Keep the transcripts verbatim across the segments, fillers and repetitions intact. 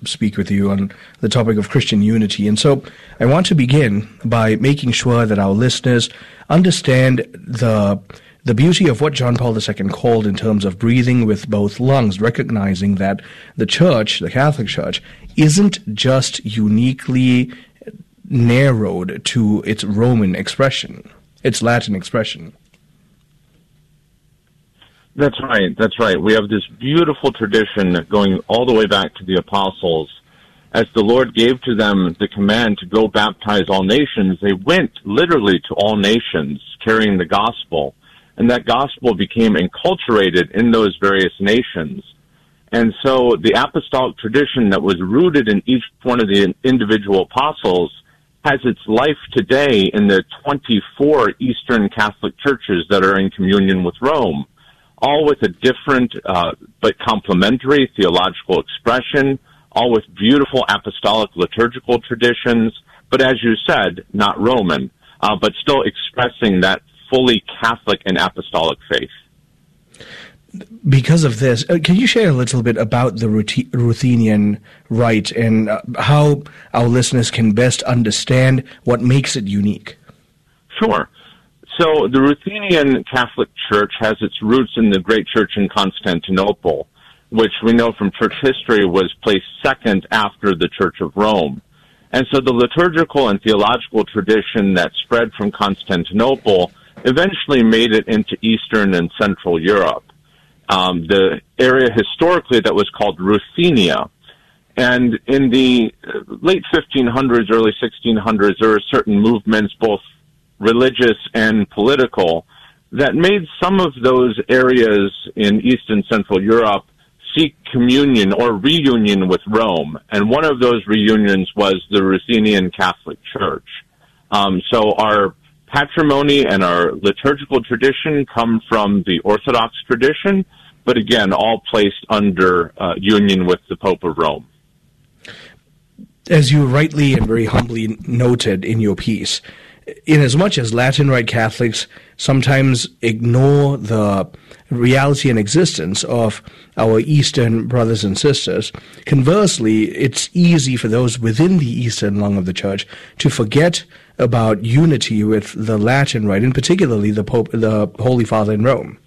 speak with you on the topic of Christian unity. And so I want to begin by making sure that our listeners understand the the beauty of what John Paul the Second called in terms of breathing with both lungs, recognizing that the Church, the Catholic Church, isn't just uniquely narrowed to its Roman expression, its Latin expression. That's right, that's right. We have this beautiful tradition going all the way back to the apostles. As the Lord gave to them the command to go baptize all nations, they went literally to all nations carrying the gospel. And that gospel became enculturated in those various nations. And so the apostolic tradition that was rooted in each one of the individual apostles has its life today in the twenty-four Eastern Catholic churches that are in communion with Rome, all with a different uh, but complementary theological expression, all with beautiful apostolic liturgical traditions, but as you said, not Roman, uh, but still expressing that fully Catholic and apostolic faith. Because of this, uh, can you share a little bit about the Ruth- Ruthenian Rite and uh, how our listeners can best understand what makes it unique? Sure. So the Ruthenian Catholic Church has its roots in the great church in Constantinople, which we know from church history was placed second after the Church of Rome. And so the liturgical and theological tradition that spread from Constantinople eventually made it into Eastern and Central Europe, um, the area historically that was called Ruthenia. And in the late fifteen hundreds, early sixteen hundreds, there were certain movements, both religious and political, that made some of those areas in East and Central Europe seek communion or reunion with Rome. And one of those reunions was the Ruthenian Catholic Church. Um, so our patrimony and our liturgical tradition come from the Orthodox tradition, but again, all placed under uh, union with the Pope of Rome. As you rightly and very humbly noted in your piece, inasmuch as Latin Rite Catholics sometimes ignore the reality and existence of our Eastern brothers and sisters, conversely, it's easy for those within the Eastern lung of the Church to forget about unity with the Latin Rite, and particularly the Pope, the Holy Father in Rome.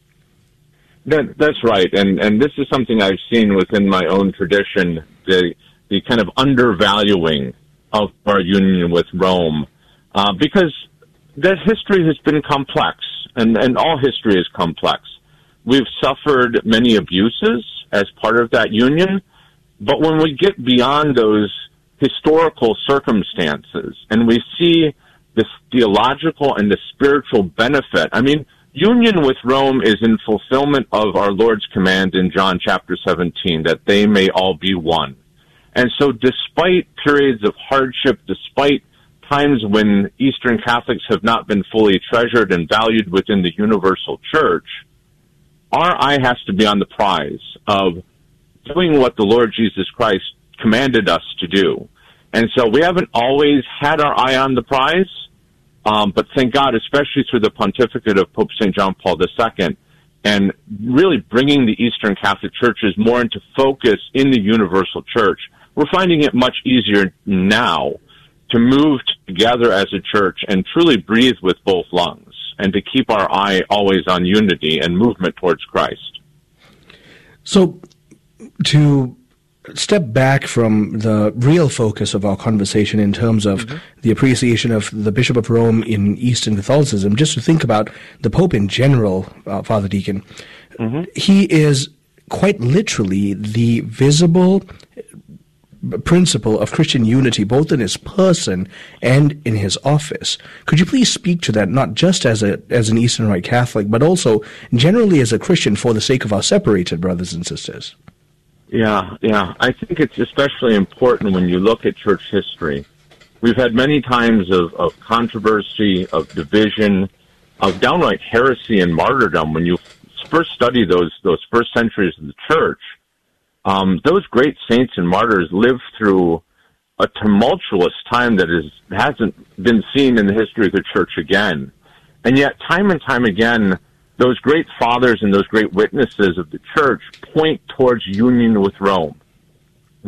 That, that's right, and and this is something I've seen within my own tradition, the the kind of undervaluing of our union with Rome, uh, because that history has been complex, and, and all history is complex. We've suffered many abuses as part of that union, but when we get beyond those historical circumstances and we see the theological and the spiritual benefit, I mean, union with Rome is in fulfillment of our Lord's command in John chapter seventeen, that they may all be one. And so despite periods of hardship, despite times when Eastern Catholics have not been fully treasured and valued within the universal church, our eye has to be on the prize of doing what the Lord Jesus Christ commanded us to do. And so we haven't always had our eye on the prize, um, but thank God, especially through the pontificate of Pope Saint John Paul the Second, and really bringing the Eastern Catholic churches more into focus in the universal church, we're finding it much easier now to move together as a church and truly breathe with both lungs, and to keep our eye always on unity and movement towards Christ. So, to step back from the real focus of our conversation in terms of mm-hmm. the appreciation of the Bishop of Rome in Eastern Catholicism, just to think about the Pope in general, uh, Father Deacon, mm-hmm. he is quite literally the visible principle of Christian unity, both in his person and in his office. Could you please speak to that, not just as a as an Eastern Rite Catholic, but also generally as a Christian for the sake of our separated brothers and sisters? Yeah, yeah. I think it's especially important when you look at church history. We've had many times of, of controversy, of division, of downright heresy and martyrdom. When you first study those those first centuries of the church, Um, those great saints and martyrs lived through a tumultuous time that is, hasn't been seen in the history of the church again. And yet, time and time again, those great fathers and those great witnesses of the church point towards union with Rome.